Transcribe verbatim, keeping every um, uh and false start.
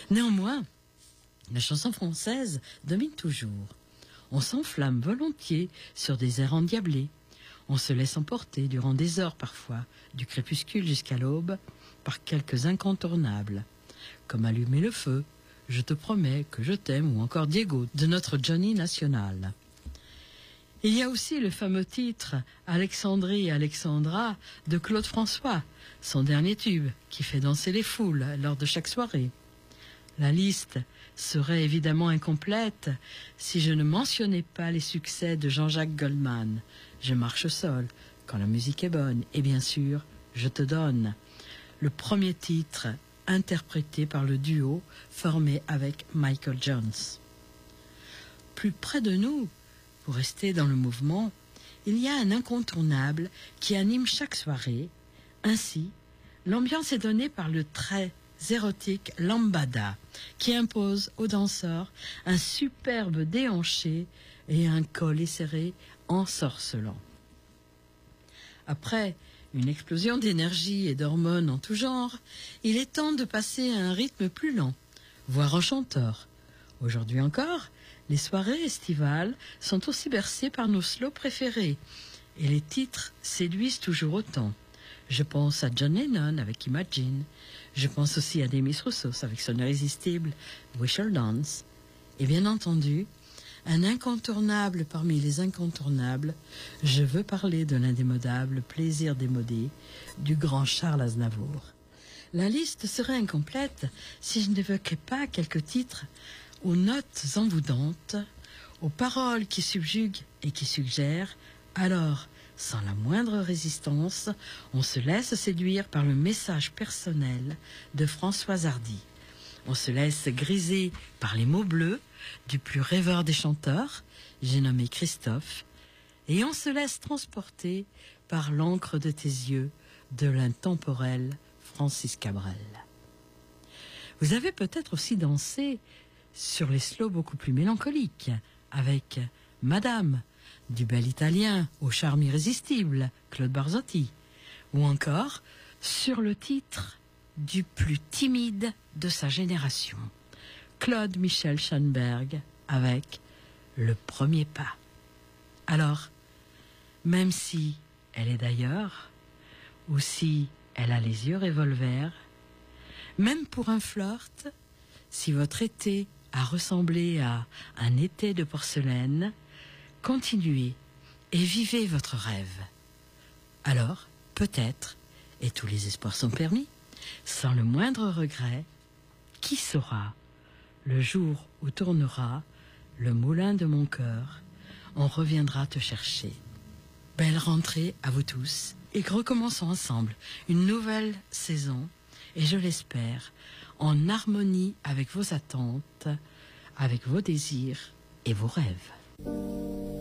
Néanmoins, la chanson française domine toujours. On s'enflamme volontiers sur des airs endiablés. On se laisse emporter durant des heures parfois, du crépuscule jusqu'à l'aube, par quelques incontournables, comme Allumer le feu, Je te promets que je t'aime ou encore Diego de notre Johnny national. Il y a aussi le fameux titre Alexandrie Alexandra de Claude François, son dernier tube qui fait danser les foules lors de chaque soirée. La liste serait évidemment incomplète si je ne mentionnais pas les succès de Jean-Jacques Goldman, Je marche seul, Quand la musique est bonne, et bien sûr, Je te donne, le premier titre interprété par le duo formé avec Michael Jones. Plus près de nous, pour rester dans le mouvement, il y a un incontournable qui anime chaque soirée. Ainsi, l'ambiance est donnée par le très érotique lambada, qui impose aux danseurs un superbe déhanché et un col serré ensorcelant. Après une explosion d'énergie et d'hormones en tout genre, il est temps de passer à un rythme plus lent, voire enchanteur. Aujourd'hui encore, les soirées estivales sont aussi bercées par nos slows préférés, et les titres séduisent toujours autant. Je pense à John Lennon avec Imagine, je pense aussi à Demis Roussos avec son irrésistible We Shall Dance, et bien entendu, un incontournable parmi les incontournables, je veux parler de l'indémodable Plaisir démodé du grand Charles Aznavour. La liste serait incomplète si je n'évoquais pas quelques titres aux notes envoûtantes, aux paroles qui subjuguent et qui suggèrent. Alors, sans la moindre résistance, on se laisse séduire par le message personnel de Françoise Hardy. On se laisse griser par les mots bleus du plus rêveur des chanteurs, j'ai nommé Christophe, et on se laisse transporter par l'encre de tes yeux de l'intemporel Francis Cabrel. Vous avez peut-être aussi dansé sur les slows beaucoup plus mélancoliques, avec Madame, du bel italien au charme irrésistible, Claude Barzotti, ou encore sur le titre du plus timide de sa génération, Claude Michel Schoenberg, avec Le premier pas. Alors, même si elle est d'ailleurs, ou si elle a les yeux revolver, même pour un flirt, si votre été a ressemblé à un été de porcelaine, continuez et vivez votre rêve. Alors, peut-être, et tous les espoirs sont permis, sans le moindre regret, qui saura, le jour où tournera le moulin de mon cœur, on reviendra te chercher. Belle rentrée à vous tous, et recommençons ensemble une nouvelle saison, et je l'espère, en harmonie avec vos attentes, avec vos désirs et vos rêves.